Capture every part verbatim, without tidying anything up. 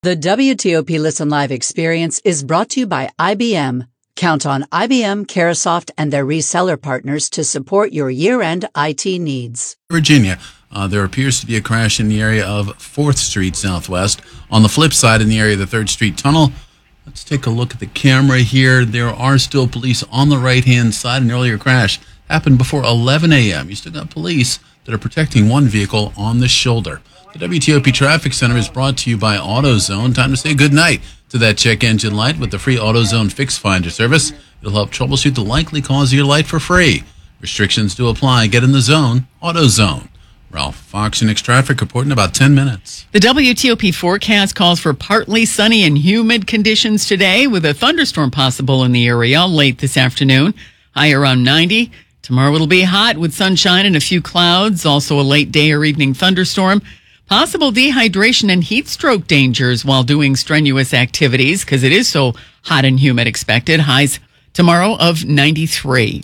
The W T O P Listen Live experience is brought to you by I B M. Count on I B M, Carahsoft, and their reseller partners to support your year-end I T needs. Virginia, uh, there appears to be a crash in the area of fourth Street Southwest. On the flip side, in the area of the third Street Tunnel, let's take a look at the camera here. There are still police on the right-hand side. An earlier crash happened before eleven a.m. You still got police that are protecting one vehicle on the shoulder. The W T O P Traffic Center is brought to you by AutoZone. Time to say goodnight to that check engine light with the free AutoZone Fix Finder service. It'll help troubleshoot the likely cause of your light for free. Restrictions do apply. Get in the zone. AutoZone. Ralph Fox, your next traffic report in about ten minutes. The W T O P forecast calls for partly sunny and humid conditions today with a thunderstorm possible in the area late this afternoon. High around ninety. Tomorrow it'll be hot with sunshine and a few clouds. Also a late day or evening thunderstorm. Possible dehydration and heat stroke dangers while doing strenuous activities because it is so hot and humid expected. Highs tomorrow of ninety-three.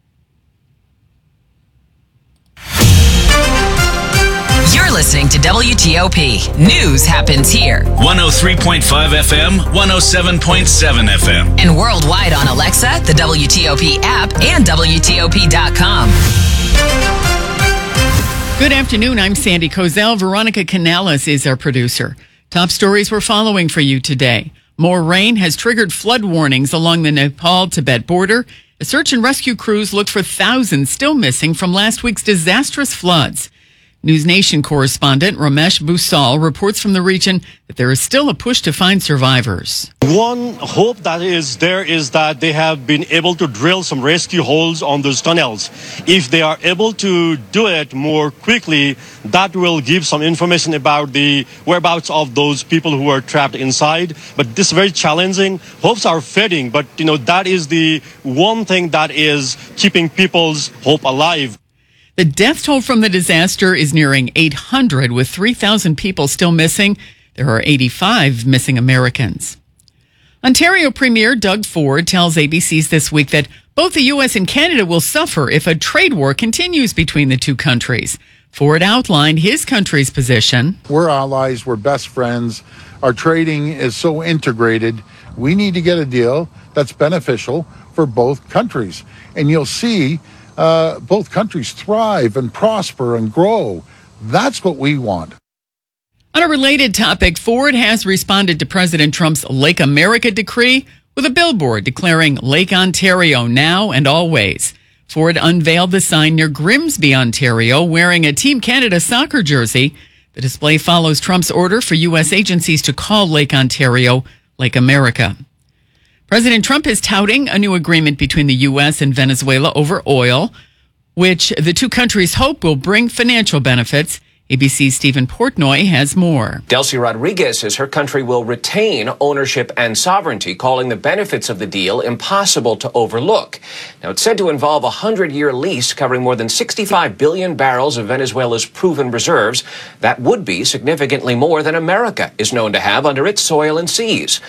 You're listening to W T O P. News happens here. one oh three point five F M, one oh seven point seven F M. And worldwide on Alexa, the W T O P app, and W T O P dot com. Good afternoon. I'm Sandy Kozel. Veronica Canales is our producer. Top stories we're following for you today. More rain has triggered flood warnings along the Nepal-Tibet border. A search and rescue crews looked for thousands still missing from last week's disastrous floods. News Nation correspondent Ramesh Busal reports from the region that there is still a push to find survivors. One hope that is there is that they have been able to drill some rescue holes on those tunnels. If they are able to do it more quickly, that will give some information about the whereabouts of those people who are trapped inside. But this is very challenging. Hopes are fading, but you know that is the one thing that is keeping people's hope alive. The death toll from the disaster is nearing eight hundred, with three thousand people still missing. There are eighty-five missing Americans. Ontario Premier Doug Ford tells A B C's This Week that both the U S and Canada will suffer if a trade war continues between the two countries. Ford outlined his country's position. We're allies, we're best friends. Our trading is so integrated. We need to get a deal that's beneficial for both countries. And you'll see Uh, both countries thrive and prosper and grow. That's what we want. On a related topic, Ford has responded to President Trump's Lake America decree with a billboard declaring Lake Ontario now and always. Ford unveiled the sign near Grimsby, Ontario, wearing a Team Canada soccer jersey. The display follows Trump's order for U S agencies to call Lake Ontario Lake America. President Trump is touting a new agreement between the U S and Venezuela over oil, which the two countries hope will bring financial benefits. A B C's Stephen Portnoy has more. Delcy Rodriguez says her country will retain ownership and sovereignty, calling the benefits of the deal impossible to overlook. Now, it's said to involve a hundred-year lease covering more than sixty-five billion barrels of Venezuela's proven reserves. That would be significantly more than America is known to have under its soil and seas.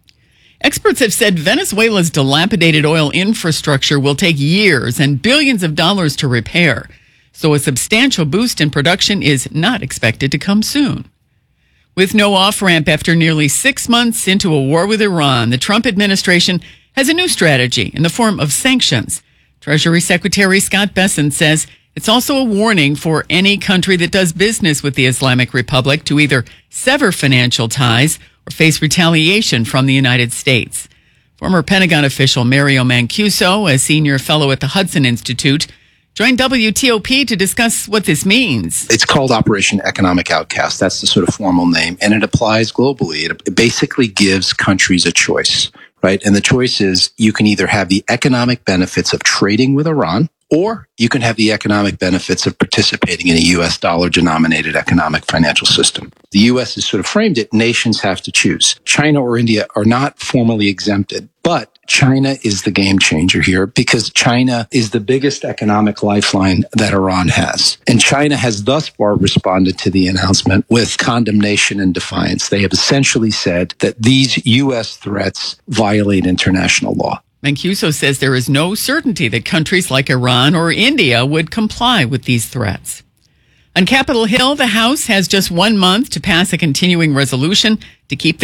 Experts have said Venezuela's dilapidated oil infrastructure will take years and billions of dollars to repair, so a substantial boost in production is not expected to come soon. With no off-ramp after nearly six months into a war with Iran, the Trump administration has a new strategy in the form of sanctions. Treasury Secretary Scott Bessent says it's also a warning for any country that does business with the Islamic Republic to either sever financial ties or face retaliation from the United States. Former Pentagon official Mario Mancuso, a senior fellow at the Hudson Institute, joined W T O P to discuss what this means. It's called Operation Economic Outcast. That's the sort of formal name, and it applies globally. It basically gives countries a choice, right? And the choice is you can either have the economic benefits of trading with Iran, or you can have the economic benefits of participating in a U S dollar-denominated economic financial system. The U S has sort of framed it, nations have to choose. China or India are not formally exempted, but China is the game changer here because China is the biggest economic lifeline that Iran has. And China has thus far responded to the announcement with condemnation and defiance. They have essentially said that these U S threats violate international law. Mancuso says there is no certainty that countries like Iran or India would comply with these threats. On Capitol Hill, the House has just one month to pass a continuing resolution to keep the